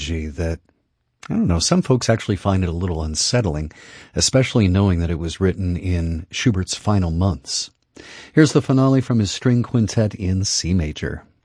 elegy that, I don't know, some folks actually find it a little unsettling, especially knowing that it was written in Schubert's final months. Here's the finale from his string quintet in C major.